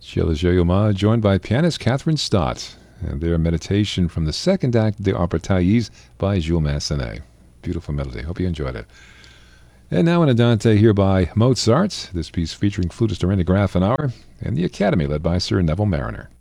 Sheila Jayoma, joined by pianist Catherine Stott, and their meditation from the second act, the opera Thais by Jules Massenet. Beautiful melody. Hope you enjoyed it. And now an Andante here by Mozart, this piece featuring flutist Dorinda Grafenauer, and the Academy led by Sir Neville Marriner.